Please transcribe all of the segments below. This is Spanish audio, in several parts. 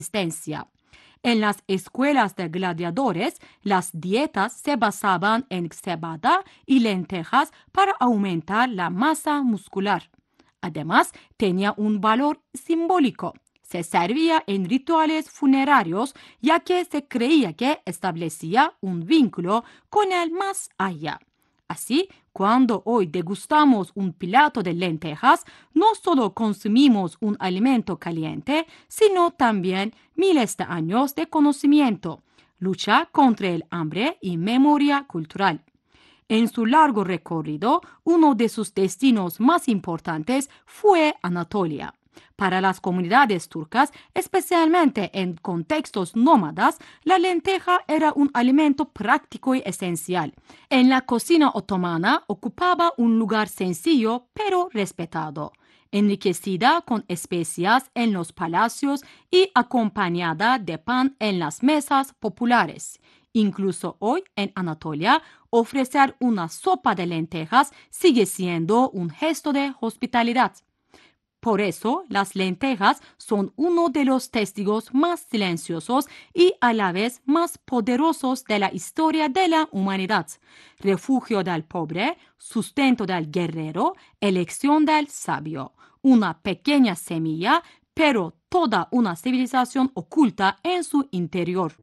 resistencia. En las escuelas de gladiadores, las dietas se basaban en cebada y lentejas para aumentar la masa muscular. Además, tenía un valor simbólico. Se servía en rituales funerarios, ya que se creía que establecía un vínculo con el más allá. Así, cuando hoy degustamos un plato de lentejas, no solo consumimos un alimento caliente, sino también miles de años de conocimiento, lucha contra el hambre y memoria cultural. En su largo recorrido, uno de sus destinos más importantes fue Anatolia. Para las comunidades turcas, especialmente en contextos nómadas, la lenteja era un alimento práctico y esencial. En la cocina otomana ocupaba un lugar sencillo pero respetado, enriquecida con especias en los palacios y acompañada de pan en las mesas populares. Incluso hoy en Anatolia, ofrecer una sopa de lentejas sigue siendo un gesto de hospitalidad. Por eso, las lentejas son uno de los testigos más silenciosos y a la vez más poderosos de la historia de la humanidad. Refugio del pobre, sustento del guerrero, elección del sabio. Una pequeña semilla, pero toda una civilización oculta en su interior.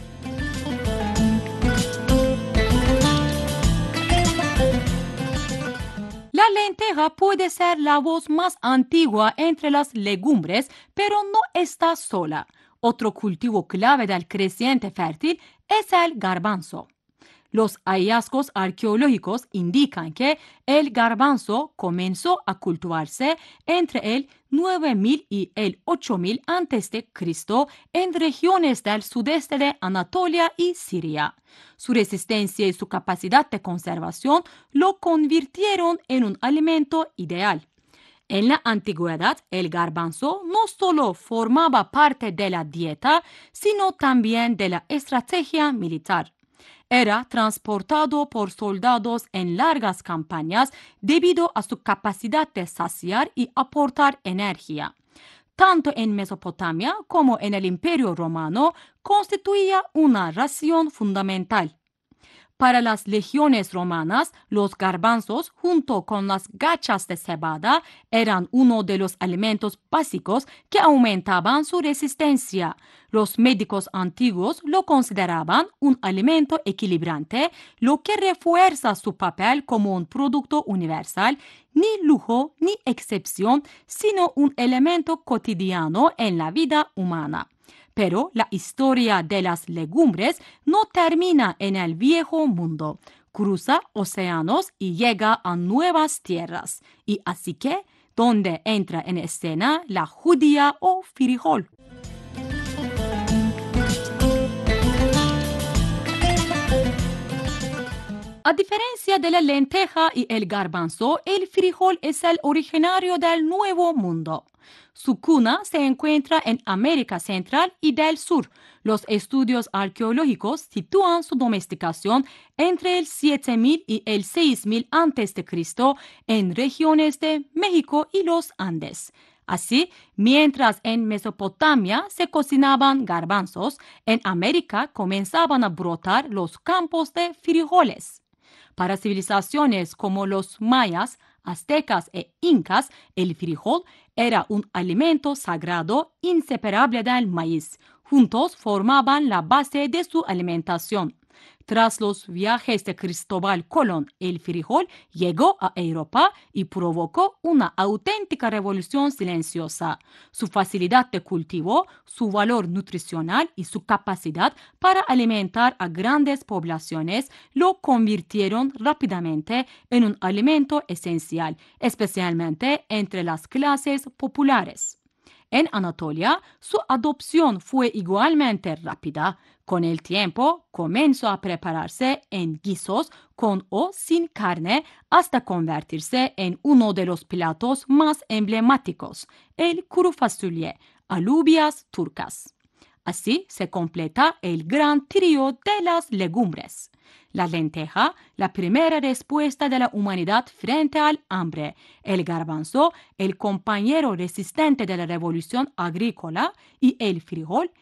La lenteja puede ser la voz más antigua entre las legumbres, pero no está sola. Otro cultivo clave del creciente fértil es el garbanzo. Los hallazgos arqueológicos indican que el garbanzo comenzó a cultivarse entre el 9000 y el 8000 a.C. en regiones del sudeste de Anatolia y Siria. Su resistencia y su capacidad de conservación lo convirtieron en un alimento ideal. En la antigüedad, el garbanzo no solo formaba parte de la dieta, sino también de la estrategia militar. Era transportado por soldados en largas campañas debido a su capacidad de saciar y aportar energía. Tanto en Mesopotamia como en el Imperio Romano constituía una ración fundamental. Para las legiones romanas, los garbanzos, junto con las gachas de cebada, eran uno de los alimentos básicos que aumentaban su resistencia. Los médicos antiguos lo consideraban un alimento equilibrante, lo que refuerza su papel como un producto universal, ni lujo ni excepción, sino un elemento cotidiano en la vida humana. Pero la historia de las legumbres no termina en el viejo mundo. Cruza océanos y llega a nuevas tierras. Y así que, ¿dónde entra en escena la judía o frijol? A diferencia de la lenteja y el garbanzo, el frijol es el originario del Nuevo Mundo. Su cuna se encuentra en América Central y del Sur. Los estudios arqueológicos sitúan su domesticación entre el 7000 y el 6000 a.C. en regiones de México y los Andes. Así, mientras en Mesopotamia se cocinaban garbanzos, en América comenzaban a brotar los campos de frijoles. Para civilizaciones como los mayas, aztecas e incas, el frijol era un alimento sagrado inseparable del maíz. Juntos formaban la base de su alimentación. Tras los viajes de Cristóbal Colón, el frijol llegó a Europa y provocó una auténtica revolución silenciosa. Su facilidad de cultivo, su valor nutricional y su capacidad para alimentar a grandes poblaciones lo convirtieron rápidamente en un alimento esencial, especialmente entre las clases populares. En Anatolia, su adopción fue igualmente rápida. Con el tiempo, comenzó a prepararse en guisos con o sin carne hasta convertirse en uno de los platos más emblemáticos, el kuru fasulye, alubias turcas. Así se completa el gran trío de las legumbres. La lenteja, la primera respuesta de la humanidad frente al hambre. El garbanzo, el compañero resistente de la revolución agrícola. Y el frijol,